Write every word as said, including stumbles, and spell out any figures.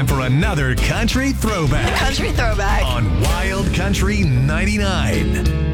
time for another country throwback Country throwback. on Wild Country ninety-nine.